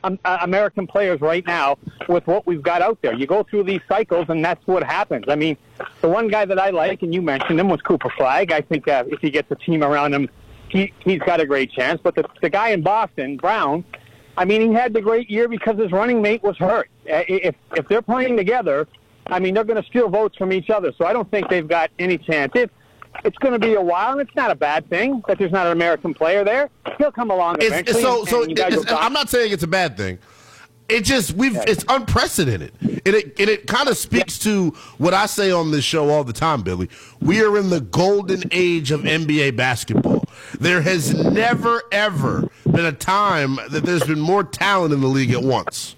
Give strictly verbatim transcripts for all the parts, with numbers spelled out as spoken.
um, uh, American players right now with what we've got out there. You go through these cycles, and that's what happens. I mean, the one guy that I like, and you mentioned him, was Cooper Flagg. I think uh, if he gets a team around him, he, he's got a great chance. But the, the guy in Boston, Brown, I mean, he had the great year because his running mate was hurt. Uh, if if they're playing together, I mean, they're going to steal votes from each other. So I don't think they've got any chance. If it's going to be a while, and it's not a bad thing that there's not an American player there. He'll come along it's, eventually. So, and, so and it's, I'm not saying it's a bad thing. It just we've yeah. it's unprecedented, and it and it kind of speaks yeah. to what I say on this show all the time, Billy. We are in the golden age of N B A basketball. There has never ever been a time that there's been more talent in the league at once.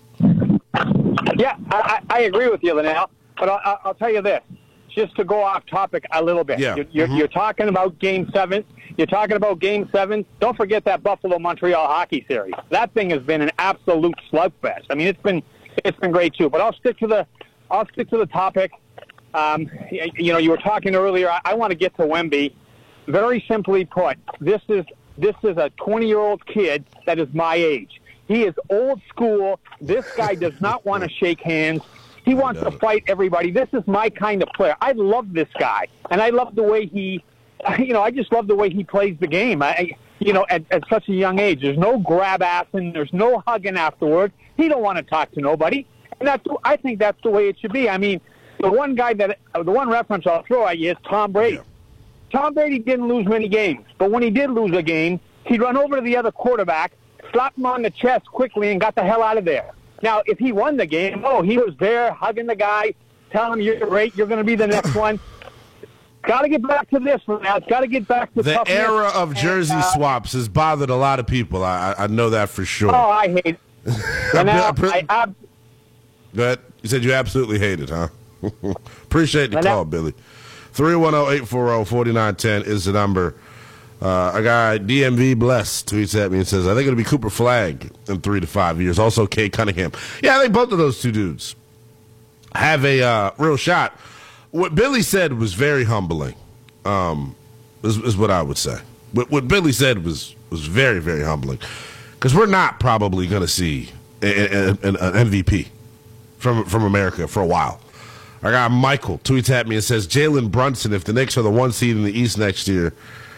Yeah, I, I agree with you, Linnell. But I'll, I'll tell you this. Just to go off topic a little bit, yeah. you're, you're, mm-hmm. you're talking about Game Seven. You're talking about Game Seven. Don't forget that Buffalo-Montreal hockey series. That thing has been an absolute slugfest. I mean, it's been it's been great too. But I'll stick to the I'll stick to the topic. Um, you know, you were talking earlier. I, I want to get to Wemby. Very simply put, this is this is a twenty-year-old kid that is my age. He is old school. This guy does not want to shake hands. He wants to fight everybody. This is my kind of player. I love this guy, and I love the way he, you know, I just love the way he plays the game. I, you know, at, at such a young age, there's no grab assing, there's no hugging afterward. He don't want to talk to nobody, and that's I think that's the way it should be. I mean, the one guy that the one reference I'll throw at you is Tom Brady. Yeah. Tom Brady didn't lose many games, but when he did lose a game, he'd run over to the other quarterback, slap him on the chest quickly, and got the hell out of there. Now, if he won the game, oh, he was there hugging the guy, telling him you're great, you're going to be the next one. Got to get back to this one now. It's got to get back to the toughness. era of jersey and, uh, swaps has bothered a lot of people. I, I know that for sure. Oh, I hate it. now, I, I, Go ahead. You said you absolutely hate it, huh? Appreciate the call, Billy. three one zero, eight four zero, four nine one zero is the number. Uh, a guy, D M V Bless, tweets at me and says, I think it'll be Cooper Flagg in three to five years. Also, Cade Cunningham. Yeah, I think both of those two dudes have a uh, real shot. What Billy said was very humbling, um, is, is what I would say. What, what Billy said was, was very, very humbling. Because we're not probably going to see a, a, an, an M V P from, from America for a while. Our guy, Michael, tweets at me and says, Jalen Brunson, if the Knicks are the one seed in the East next year,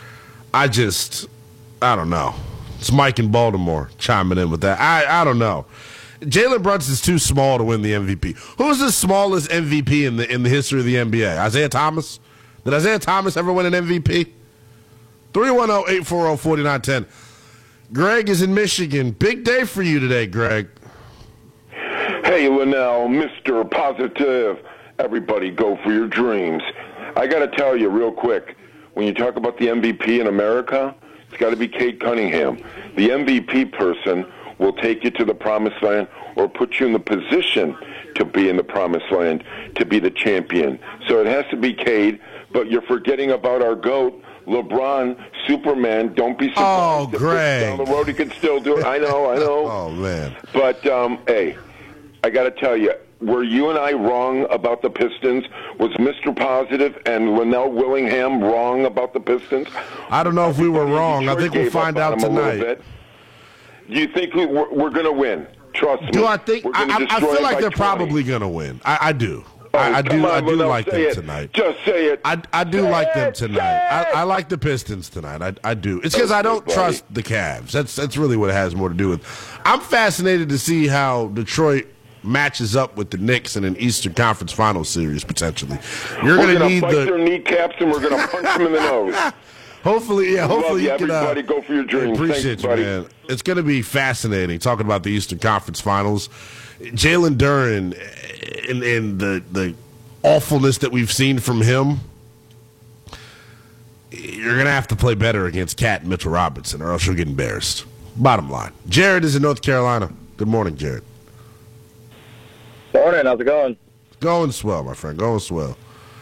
I just, I don't know. It's Mike in Baltimore chiming in with that. I, I don't know. Jalen Brunson's too small to win the M V P. Who's the smallest M V P in the in the history of the N B A? Isaiah Thomas? Did Isaiah Thomas ever win an M V P? three one zero, eight four zero, four nine one zero. Greg is in Michigan. Big day for you today, Greg. Hey, Linnell, Mister Positive. Everybody go for your dreams. I got to tell you real quick. When you talk about the M V P in America, it's got to be Cade Cunningham. The M V P person will take you to the promised land or put you in the position to be in the promised land, to be the champion. So it has to be Cade, but you're forgetting about our GOAT, LeBron, Superman. Don't be surprised. Oh, Greg. Down the road, he could still do it. I know, I know. Oh, man. But, um, hey, I got to tell you, were you and I wrong about the Pistons? Was Mister Positive and Linnell Willingham wrong about the Pistons? I don't know if we were wrong. I think we'll find out tonight. Do you think we, we're, we're going to win? Trust me. Do I think? I, I feel like they're probably going to win. I, I do. Oh, I, I do. on, I do Linnell, like them it. tonight. Just say it. I, I do say like it. them tonight. I, I like the Pistons tonight. I, I do. It's because I don't buddy. trust the Cavs. That's that's really what it has more to do with. I'm fascinated to see how Detroit matches up with the Knicks in an Eastern Conference Finals series potentially. You're going to need fight the their kneecaps and we're going to punch them in the nose. Hopefully, yeah. Hopefully, you, you can. Everybody, Uh, go for your dreams. Appreciate Thanks, you, buddy. man. It's going to be fascinating talking about the Eastern Conference Finals. Jalen Duren and, and the the awfulness that we've seen from him. You're going to have to play better against Cat and Mitchell Robinson, or else you'll get embarrassed. Bottom line, Jared is in North Carolina. Good morning, Jared. Morning. How's it going? Going swell, my friend. Going swell.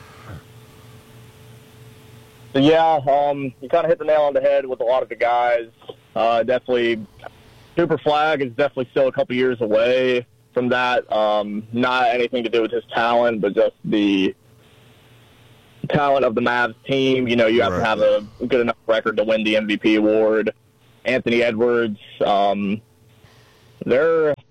So, yeah, um, you kind of hit the nail on the head with a lot of the guys. Uh, definitely, Cooper Flagg is definitely still a couple years away from that. Um, not anything to do with his talent, but just the talent of the Mavs team. You know, you have right. to have a good enough record to win the M V P award. Anthony Edwards, um, they're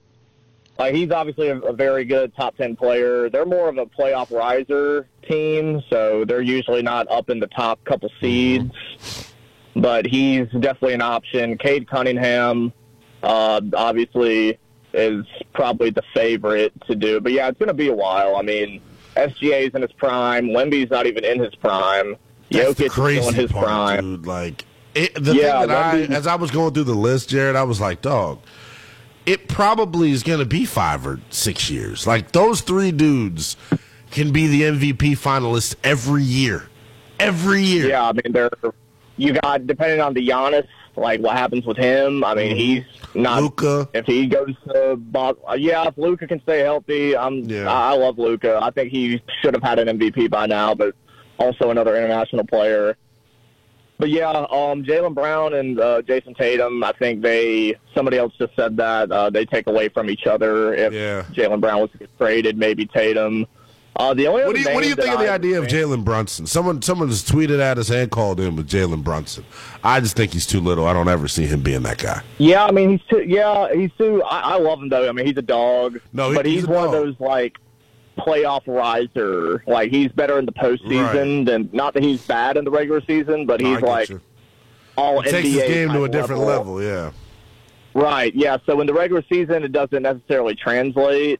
Uh, he's obviously a, a very good top ten player. They're more of a playoff riser team, so they're usually not up in the top couple seeds. Mm-hmm. But he's definitely an option. Cade Cunningham, uh, obviously, is probably the favorite to do. But, yeah, it's going to be a while. I mean, S G A's in his prime. Wemby's not even in his prime. That's Jokic the crazy is still in his part, prime. dude. Like, it, the yeah, thing that Wemby, I, as I was going through the list, Jared, I was like, dog, it probably is going to be five or six years. Like, those three dudes can be the M V P finalists every year. Every year. Yeah, I mean, they're, you got, depending on the Giannis, like what happens with him, I mean, he's not. Luka. If he goes to Boston, yeah, if Luka can stay healthy, I'm, Yeah. I, I love Luka. I think he should have had an M V P by now, but also another international player. But yeah, um, Jaylen Brown and uh, Jason Tatum, I think they, somebody else just said that, uh, they take away from each other. If Yeah. Jaylen Brown was to get traded, maybe Tatum. Uh, the only What do you, other what do you name think of that the I idea of think- Jalen Brunson? Someone someone has tweeted at us and called in with Jalen Brunson. I just think he's too little. I don't ever see him being that guy. Yeah, I mean, he's too, yeah, he's too, I, I love him, though. I mean, he's a dog. No, he- but he's, he's a one dog. of those, like, playoff riser. Like, he's better in the postseason Right. than, not that he's bad in the regular season, but No, I he's, get like, you. all It takes N B A his game to a type different level, yeah. Right, yeah. So in the regular season, it doesn't necessarily translate.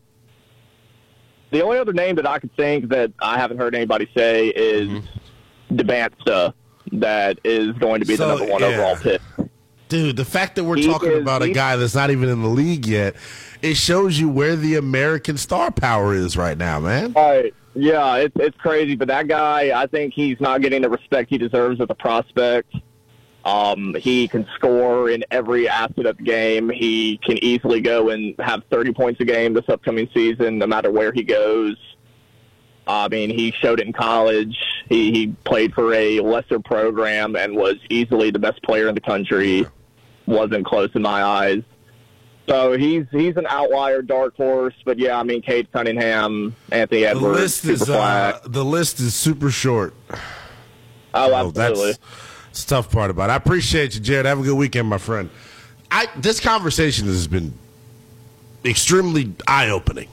The only other name that I could think that I haven't heard anybody say is mm-hmm. DeBansta, that is going to be So, the number one yeah. overall pick. Dude, the fact that we're He talking is- about a he- guy that's not even in the league yet, it shows you where the American star power is right now, man. Right. Yeah, it's it's crazy, but that guy, I think he's not getting the respect he deserves as a prospect. Um, he can score in every aspect of the game. He can easily go and have thirty points a game this upcoming season, no matter where he goes. I mean, he showed it in college. He, he played for a lesser program and was easily the best player in the country. Wasn't close in my eyes. So he's he's an outlier, dark horse. But yeah, I mean, Cade Cunningham, Anthony The Edwards, list super is flag. uh, the list is super short. Oh, So absolutely. That's, that's the tough part about it. I appreciate you, Jared. Have a good weekend, my friend. I this conversation has been extremely eye-opening.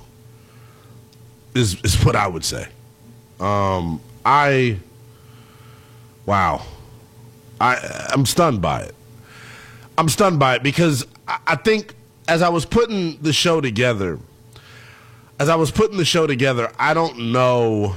Is is what I would say. Um, I wow, I I'm stunned by it. I'm stunned by it because I, I think as I was putting the show together, as I was putting the show together, I don't know.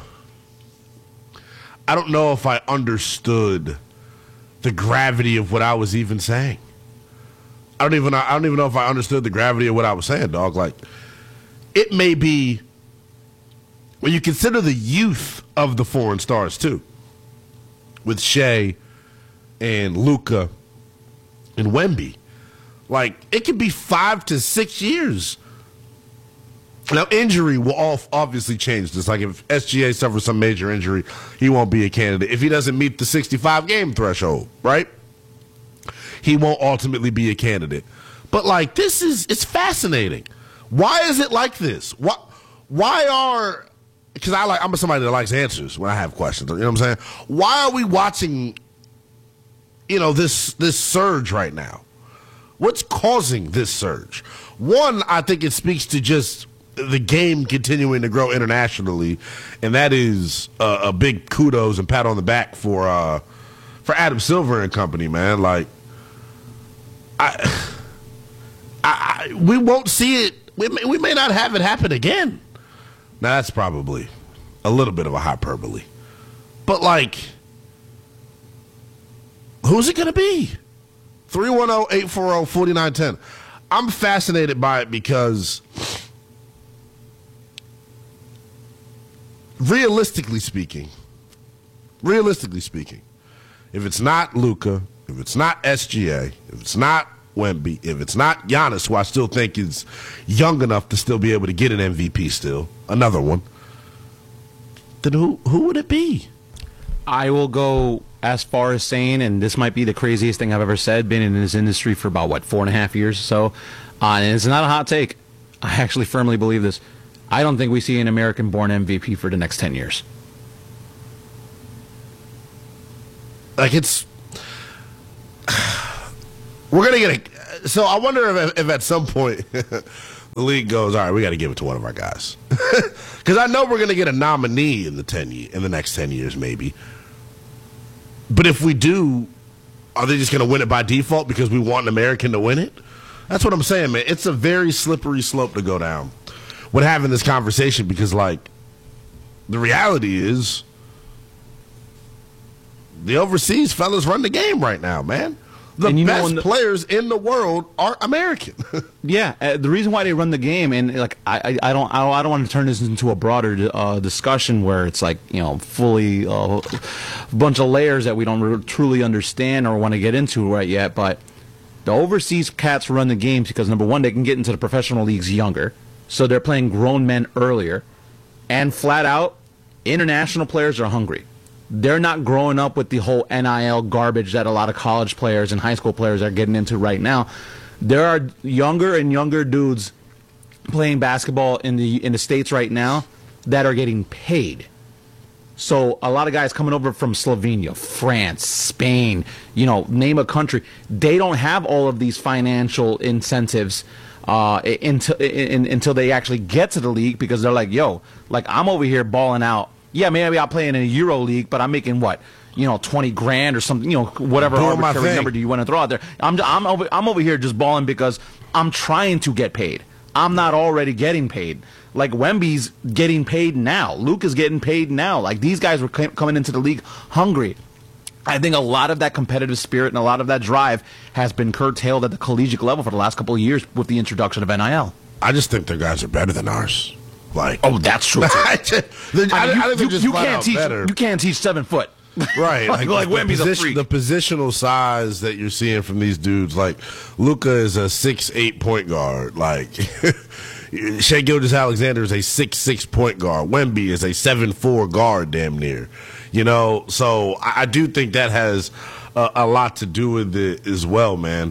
I don't know if I understood the gravity of what I was even saying. I don't even I don't even know if I understood the gravity of what I was saying, dog. Like, it may be when you consider the youth of the foreign stars too, with Shea and Luka and Wemby. Like, it could be five to six years. Now, injury will all obviously change this. Like, if S G A suffers some major injury, he won't be a candidate. If he doesn't meet the sixty-five game threshold, right? He won't ultimately be a candidate. But, like, this is, it's fascinating. Why is it like this? Why, why are, because I like, I'm somebody that likes answers when I have questions. You know what I'm saying? Why are we watching, you know, this this surge right now? What's causing this surge? One, I think it speaks to just the game continuing to grow internationally, and that is uh, a big kudos and pat on the back for uh, for Adam Silver and company, man. Like, I, I, I we won't see it. We may, we may not have it happen again. Now, that's probably a little bit of a hyperbole, but like, who's it going to be? three one zero, eight four zero, four nine one zero. I'm fascinated by it because, realistically speaking, realistically speaking, if it's not Luka, if it's not S G A, if it's not Wemby, if it's not Giannis, who I still think is young enough to still be able to get an M V P still, another one, then who who would it be? I will go as far as saying, and this might be the craziest thing I've ever said, been in this industry for about, what, four and a half years or so, uh, and it's not a hot take. I actually firmly believe this. I don't think we see an American-born M V P for the next ten years. Like, it's... We're going to get a... So I wonder if, if at some point the league goes, all right, we got to give it to one of our guys. Because I know we're going to get a nominee in the ten year, in the next ten years, maybe. But if we do, are they just going to win it by default because we want an American to win it? That's what I'm saying, man. It's a very slippery slope to go down when having this conversation because, like, the reality is the overseas fellas run the game right now, man. The best the, players in the world are American. yeah, uh, the reason why they run the game, and like I, I, I don't, I don't, I don't want to turn this into a broader uh, discussion where it's like you know fully uh, a bunch of layers that we don't really, truly understand or want to get into right yet. But the overseas cats run the games because number one, they can get into the professional leagues younger, so they're playing grown men earlier, and flat out, international players are hungry. They're not growing up with the whole N I L garbage that a lot of college players and high school players are getting into right now. There are younger and younger dudes playing basketball in the in the States right now that are getting paid. So a lot of guys coming over from Slovenia, France, Spain, you know, name a country, they don't have all of these financial incentives uh, until, in, until they actually get to the league because they're like, yo, like I'm over here balling out. Yeah, maybe I'll play in a Euro League, but I'm making what, you know, twenty grand or something, you know, whatever arbitrary number do you want to throw out there. I'm I'm over I'm over here just balling because I'm trying to get paid. I'm not already getting paid. Like Wemby's getting paid now. Luke is getting paid now. Like these guys were coming into the league hungry. I think a lot of that competitive spirit and a lot of that drive has been curtailed at the collegiate level for the last couple of years with the introduction of N I L. I just think their guys are better than ours. Like, oh, that's true. I, just, I, mean, I, you, I think you, just you can't teach. Better. You can't teach seven foot. Right, like, like, like Wemby's position, a freak. The positional size that you're seeing from these dudes, like Luka is a six eight point guard. Like Shai Gilgeous-Alexander is a six six point guard. Wemby is a seven four guard, damn near. You know, so I, I do think that has a, a lot to do with it as well, man.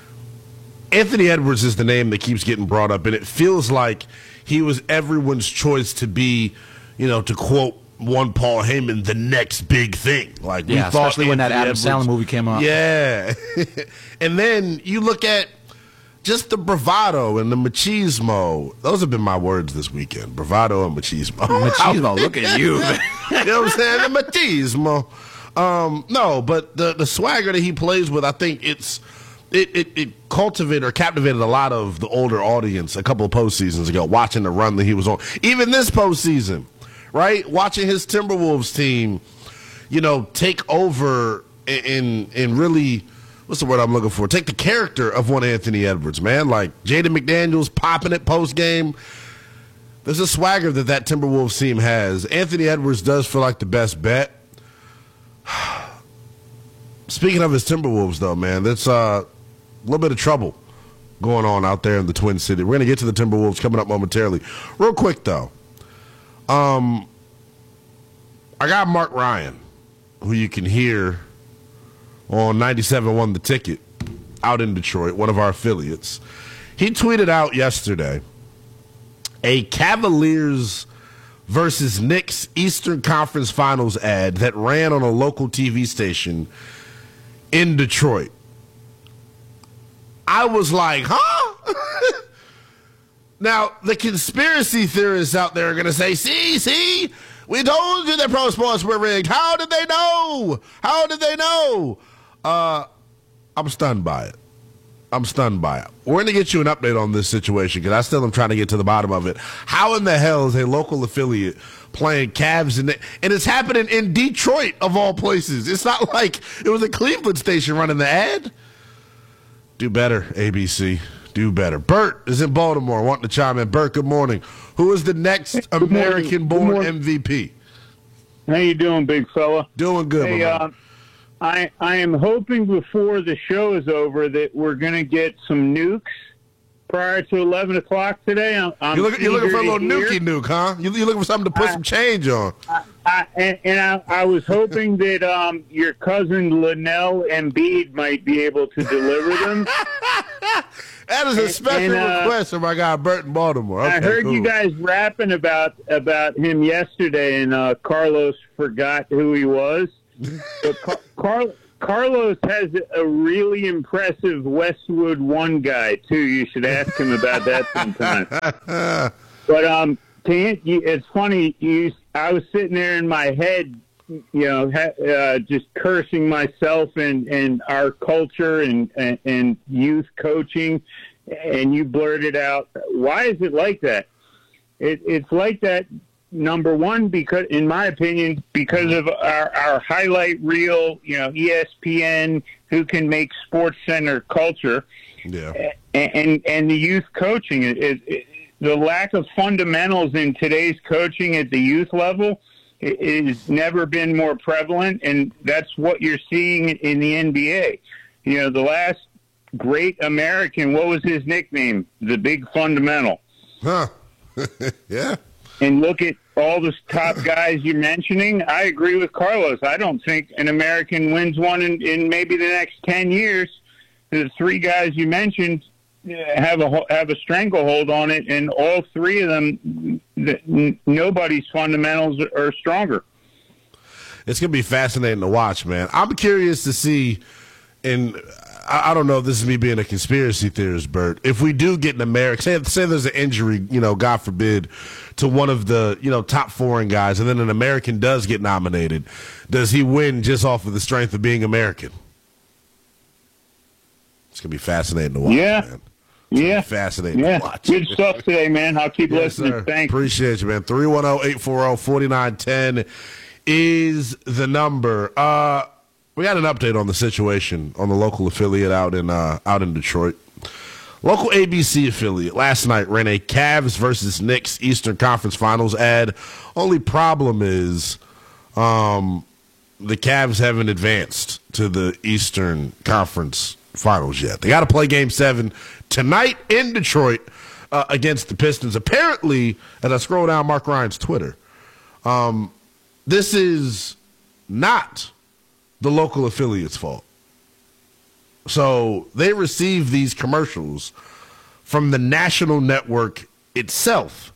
Anthony Edwards is the name that keeps getting brought up, and it feels like he was everyone's choice to be, you know, to quote one Paul Heyman, the next big thing. Like we yeah, thought especially when that Adam Sandler movie came out. Yeah. And then you look at just the bravado and the machismo. Those have been my words this weekend. Bravado and machismo. Machismo, look at you. You know what I'm saying? The machismo. Um, no, but the, the swagger that he plays with, I think it's It, it, it cultivated or captivated a lot of the older audience a couple of postseasons ago, watching the run that he was on. Even this postseason, right? Watching his Timberwolves team, you know, take over and and really, what's the word I'm looking for? Take the character of one Anthony Edwards, man. Like Jaden McDaniels popping it post game. There's a swagger that that Timberwolves team has. Anthony Edwards does feel like the best bet. Speaking of his Timberwolves, though, man, that's uh. a little bit of trouble going on out there in the Twin City. We're going to get to the Timberwolves coming up momentarily. Real quick, though. Um, I got Mark Ryan, who you can hear on ninety-seven point one The Ticket out in Detroit, one of our affiliates. He tweeted out yesterday a Cavaliers versus Knicks Eastern Conference Finals ad that ran on a local T V station in Detroit. I was like, huh? Now, the conspiracy theorists out there are going to say, see, see, we told you that pro sports were rigged. How did they know? How did they know? Uh, I'm stunned by it. I'm stunned by it. We're going to get you an update on this situation because I still am trying to get to the bottom of it. How in the hell is a local affiliate playing Cavs? In the, and it's happening in Detroit, of all places. It's not like it was a Cleveland station running the ad. Do better, A B C. Do better. Bert is in Baltimore wanting to chime in. Bert, good morning. Who is the next American-born M V P? How you doing, big fella? Doing good, hey, uh, I, I am hoping before the show is over that we're going to get some nukes prior to eleven o'clock today. I'm, I'm you're, looking, you're looking for a little nukey nuke, huh? You're looking for something to put I, some change on. I, I, and and I, I was hoping that um, your cousin Linnell Embiid might be able to deliver them. That is a special and, uh, request from my guy Bert in Baltimore. Okay, I heard cool. you guys rapping about about him yesterday, and uh, Carlos forgot who he was. But Car- Car- Carlos has a really impressive Westwood One guy too. You should ask him about that sometime. But um, to, it's funny. You, I was sitting there in my head, you know, ha, uh, just cursing myself and, and our culture and, and and youth coaching, and you blurted out, "Why is it like that?" It, it's like that. Number one, because in my opinion, because of our, our highlight reel, you know, E S P N, who can make Sports Center culture, yeah, and and, and the youth coaching, it, it, the lack of fundamentals in today's coaching at the youth level is never been more prevalent, and that's what you're seeing in the N B A. You know, the last great American, what was his nickname? The Big Fundamental. Huh? Yeah. And look at all the top guys you're mentioning. I agree with Carlos. I don't think an American wins one in, in maybe the next ten years. The three guys you mentioned have a have a stranglehold on it, and all three of them, nobody's fundamentals are stronger. It's going to be fascinating to watch, man. I'm curious to see, and I don't know if this is me being a conspiracy theorist, Bert. If we do get an American, say, say there's an injury, you know, God forbid, to one of the, you know, top foreign guys, and then an American does get nominated, does he win just off of the strength of being American? It's going to be fascinating to watch, yeah. man. Yeah. Fascinating yeah. to watch. Good stuff today, man. I'll keep yes, listening. Sir. Thanks. Appreciate you, man. three one zero, eight four zero, four nine one zero is the number. Uh, we got an update on the situation on the local affiliate out in uh, out in Detroit. Local A B C affiliate last night ran a Cavs versus Knicks Eastern Conference Finals ad. Only problem is um, the Cavs haven't advanced to the Eastern Conference Finals yet. They got to play Game seven tonight in Detroit uh, against the Pistons. Apparently, as I scroll down Mark Ryan's Twitter, um, this is not the local affiliate's fault. So they receive these commercials from the national network itself.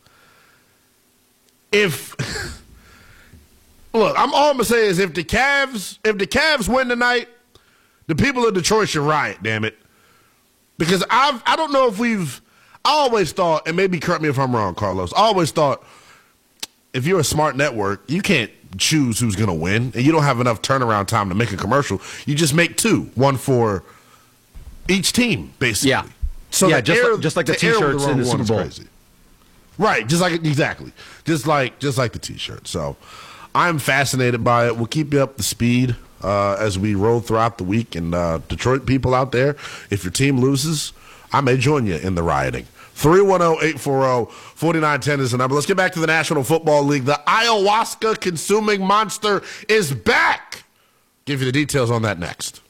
If look, I'm all I'm gonna say is if the Cavs if the Cavs win tonight, the people of Detroit should riot. Damn it, because I've I don't know if we've I always thought, and maybe correct me if I'm wrong, Carlos. I always thought if you're a smart network, you can't choose who's gonna win, and you don't have enough turnaround time to make a commercial. You just make two, one for each team, basically. Yeah. So yeah, the just air, like, just like the the T-shirts in the Super Bowl. Crazy. Right, just like exactly, just like just like the T-shirt. So I'm fascinated by it. We'll keep you up to speed uh, as we roll throughout the week. And uh, Detroit people out there, if your team loses, I may join you in the rioting. three one zero, eight four zero, four nine one zero is the number. Let's get back to the National Football League. The ayahuasca consuming monster is back. Give you the details on that next.